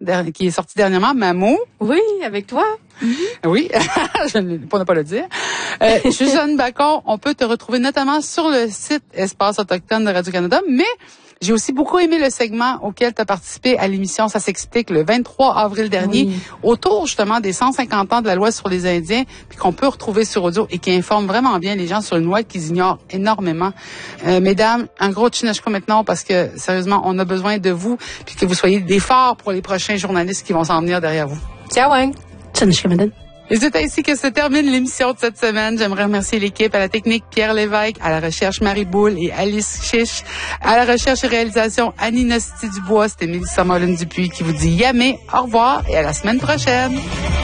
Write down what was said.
qui est sorti dernièrement, Mamou. Oui, avec toi. Oui, pour ne pas le dire. Je suis Jeanne Bacon. On peut te retrouver notamment sur le site Espace Autochtone de Radio-Canada, mais j'ai aussi beaucoup aimé le segment auquel tu as participé à l'émission Ça s'explique le 23 avril dernier, autour justement des 150 ans de la loi sur les Indiens, puis qu'on peut retrouver sur audio et qui informe vraiment bien les gens sur une loi qu'ils ignorent énormément. Mesdames, un gros chinachko maintenant parce que sérieusement, on a besoin de vous, puis que vous soyez des phares pour les prochains journalistes qui vont s'en venir derrière vous. Ciao, hein. Et c'est ainsi que se termine l'émission de cette semaine. J'aimerais remercier l'équipe, à la technique Pierre Lévesque, à la recherche Marie Boule et Alice Chiche, à la recherche et réalisation Annie Nosti Dubois, c'était Mélissa Moline Dupuis qui vous dit yamé, au revoir et à la semaine prochaine.